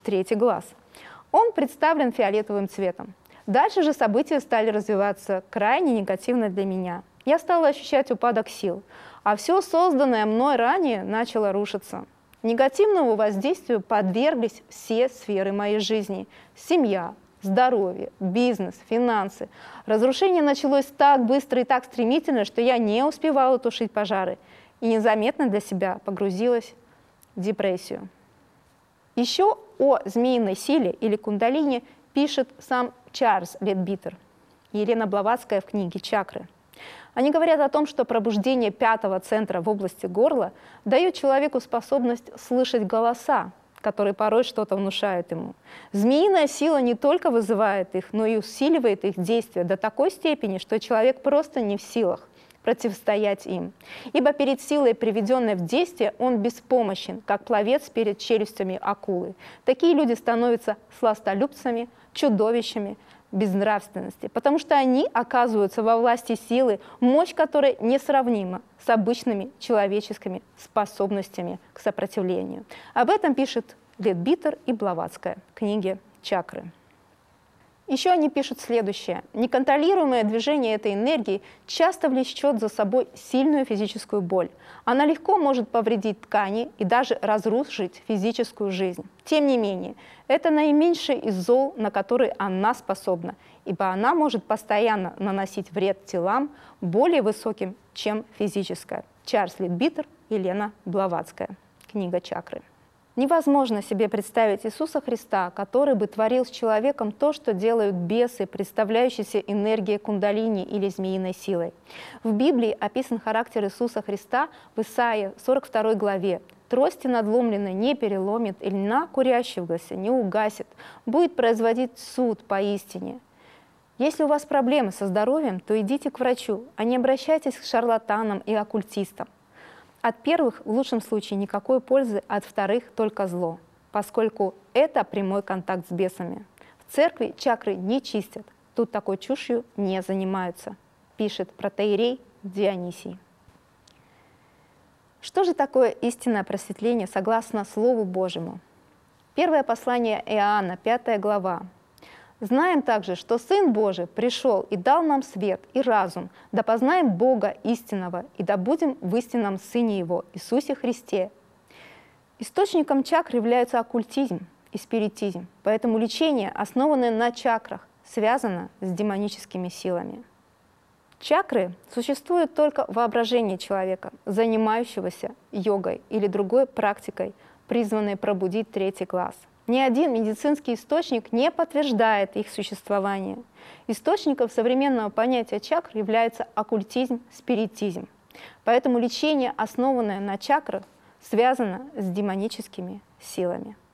третий глаз. Он представлен фиолетовым цветом. Дальше же события стали развиваться крайне негативно для меня. Я стала ощущать упадок сил, а все созданное мной ранее начало рушиться. Негативному воздействию подверглись все сферы моей жизни: семья, здоровье, бизнес, финансы. Разрушение началось так быстро и так стремительно, что я не успевала тушить пожары и незаметно для себя погрузилась в депрессию. Еще о змеиной силе или кундалини пишет сам Чарльз Ледбитер, Елена Блаватская в книге «Чакры». Они говорят о том, что пробуждение пятого центра в области горла дает человеку способность слышать голоса, которые порой что-то внушают ему. Змеиная сила не только вызывает их, но и усиливает их действие до такой степени, что человек просто не в силах противостоять им. Ибо перед силой, приведенной в действие, он беспомощен, как пловец перед челюстями акулы. Такие люди становятся сластолюбцами, чудовищами безнравственности, потому что они оказываются во власти силы, мощь которой несравнима с обычными человеческими способностями к сопротивлению. Об этом пишет Ледбитер и Блаватская в книге «Чакры». Еще они пишут следующее. Неконтролируемое движение этой энергии часто влечет за собой сильную физическую боль. Она легко может повредить ткани и даже разрушить физическую жизнь. Тем не менее, это наименьшее из зол, на которые она способна, ибо она может постоянно наносить вред телам более высоким, чем физическое. Чарльз Ледбитер, Елена Блаватская. Книга «Чакры». Невозможно себе представить Иисуса Христа, который бы творил с человеком то, что делают бесы, представляющиеся энергией кундалини или змеиной силой. В Библии описан характер Иисуса Христа в Исаии 42 главе. «Трости надломленной не переломит, и льна курящегося не угасит, будет производить суд поистине». Если у вас проблемы со здоровьем, то идите к врачу, а не обращайтесь к шарлатанам и оккультистам. От первых в лучшем случае никакой пользы, от вторых только зло, поскольку это прямой контакт с бесами. В церкви чакры не чистят, тут такой чушью не занимаются, пишет протоиерей Дионисий. Что же такое истинное просветление согласно Слову Божьему? Первое послание Иоанна, 5 глава. «Знаем также, что Сын Божий пришел и дал нам свет и разум, да познаем Бога истинного, и да будем в истинном Сыне Его, Иисусе Христе». Источником чакр являются оккультизм и спиритизм, поэтому лечение, основанное на чакрах, связано с демоническими силами. Чакры существуют только в воображении человека, занимающегося йогой или другой практикой, призванной пробудить третий глаз. Ни один медицинский источник не подтверждает их существование. Источником современного понятия чакр является оккультизм, спиритизм. Поэтому лечение, основанное на чакрах, связано с демоническими силами.